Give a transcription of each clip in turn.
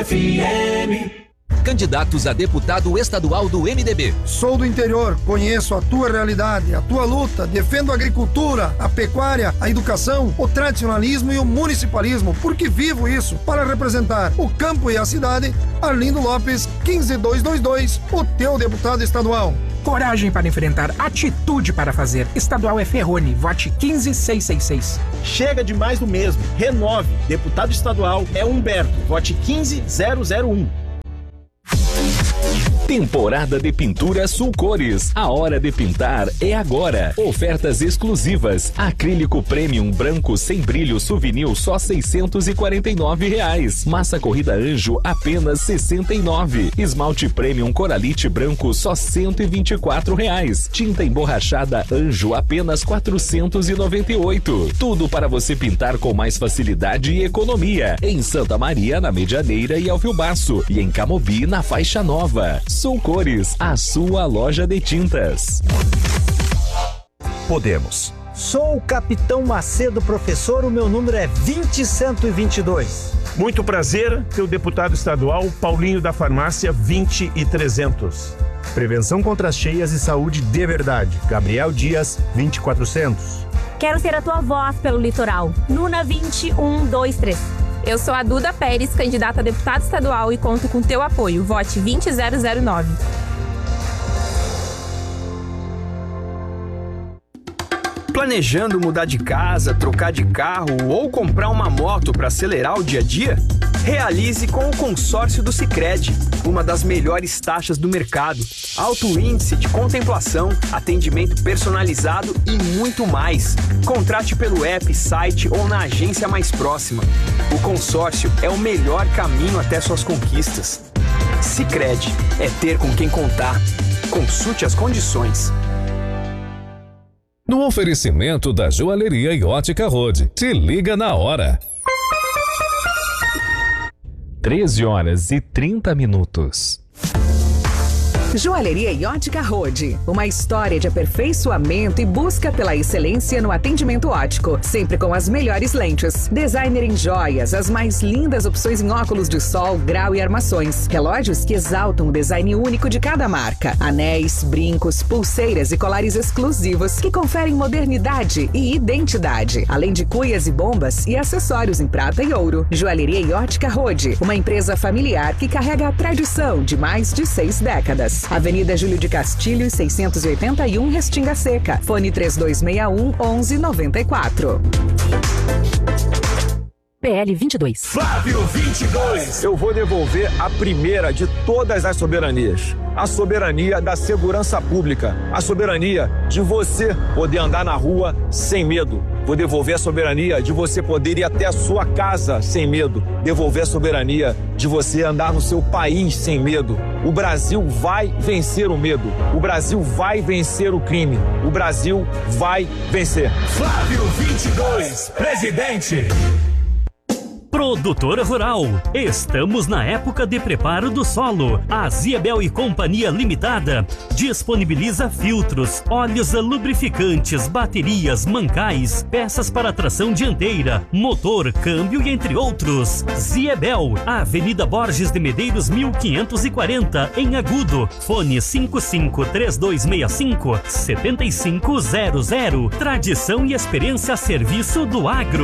FM. Candidatos a deputado estadual do MDB. Sou do interior, conheço a tua realidade, a tua luta, defendo a agricultura, a pecuária, a educação, o tradicionalismo e o municipalismo, porque vivo isso. Para representar o campo e a cidade, Arlindo Lopes, 15222, o teu deputado estadual. Coragem para enfrentar, atitude para fazer. Estadual é Ferroni, vote 15666. Chega de mais do mesmo, renove. Deputado estadual é Humberto, vote 15001. Temporada de Pintura Sulcores. A hora de pintar é agora. Ofertas exclusivas. Acrílico Premium branco sem brilho Souvenir só R$ 649. Massa corrida Anjo apenas R$ 69. Esmalte Premium Coralite branco só R$ 124. Tinta emborrachada Anjo apenas R$ 498. Tudo para você pintar com mais facilidade e economia. Em Santa Maria, na Medianeira e Alvilbaço. E em Camobi, na Faixa Nova. Sulcores, a sua loja de tintas. Podemos. Sou o Capitão Macedo, professor, o meu número é 20122. Muito prazer, teu deputado estadual, Paulinho da Farmácia, 20300. Prevenção contra as cheias e saúde de verdade, Gabriel Dias, 20400. Quero ser a tua voz pelo litoral, Nuna 20123. Eu sou a Duda Pérez, candidata a deputada estadual e conto com teu apoio. Vote 20009. Planejando mudar de casa, trocar de carro ou comprar uma moto para acelerar o dia a dia? Realize com o consórcio do Sicredi, uma das melhores taxas do mercado, alto índice de contemplação, atendimento personalizado e muito mais. Contrate pelo app, site ou na agência mais próxima. O consórcio é o melhor caminho até suas conquistas. Sicredi é ter com quem contar. Consulte as condições. No oferecimento da Joalheria e Ótica Road. Te liga na hora. 13h30. Joalheria e Ótica Road, uma história de aperfeiçoamento e busca pela excelência no atendimento óptico, sempre com as melhores lentes. Designer em joias, as mais lindas opções em óculos de sol, grau e armações. Relógios que exaltam o design único de cada marca. Anéis, brincos, pulseiras e colares exclusivos que conferem modernidade e identidade. Além de cuias e bombas e acessórios em prata e ouro. Joalheria e Ótica Road, uma empresa familiar que carrega a tradição de mais de 6 décadas. Avenida Júlio de Castilho, 681, Restinga Seca. Fone 3261-1194. PL 22. Flávio 22. Eu vou devolver a primeira de todas as soberanias. A soberania da segurança pública. A soberania de você poder andar na rua sem medo. Vou devolver a soberania de você poder ir até a sua casa sem medo. Devolver a soberania de você andar no seu país sem medo. O Brasil vai vencer o medo. O Brasil vai vencer o crime. O Brasil vai vencer. Flávio 22, presidente. Produtor Rural. Estamos na época de preparo do solo. A Ziebel e Companhia Limitada disponibiliza filtros, óleos lubrificantes, baterias, mancais, peças para tração dianteira, motor, câmbio e entre outros. Ziebel, Avenida Borges de Medeiros 1540, em Agudo. Fone 553265-7500. Tradição e experiência a serviço do agro.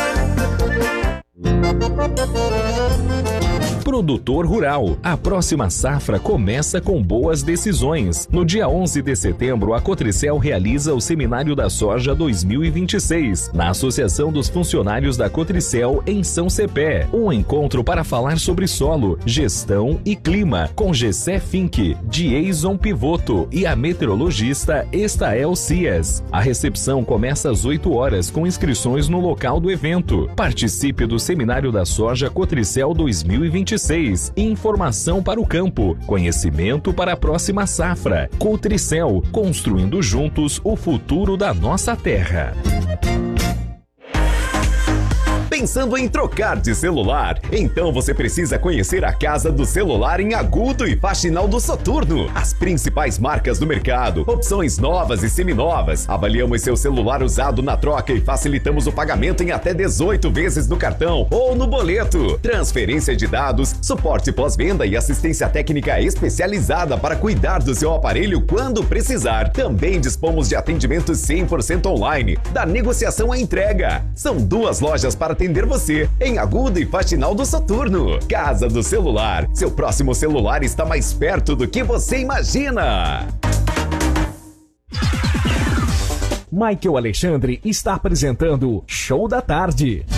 Produtor Rural. A próxima safra começa com boas decisões. No dia 11 de setembro, a Cotricel realiza o Seminário da Soja 2026, na Associação dos Funcionários da Cotricel, em São Cepé. Um encontro para falar sobre solo, gestão e clima, com Gessé Fink, Jason Pivoto e a meteorologista Estael Cias. A recepção começa às 8 horas, com inscrições no local do evento. Participe do Seminário da Soja Cotricel 2026. Informação para o campo, conhecimento para a próxima safra. Cotricel, construindo juntos o futuro da nossa terra. Pensando em trocar de celular? Então você precisa conhecer a Casa do Celular em Agudo e Faxinal do Soturno. As principais marcas do mercado, opções novas e seminovas. Avaliamos seu celular usado na troca e facilitamos o pagamento em até 18 vezes no cartão ou no boleto. Transferência de dados, suporte pós-venda e assistência técnica especializada para cuidar do seu aparelho quando precisar. Também dispomos de atendimento 100% online, da negociação à entrega. São 2 lojas para atender você, em Agudo e Faxinal do Soturno. Casa do Celular. Seu próximo celular está mais perto do que você imagina. Michael Alexandre está apresentando Show da Tarde.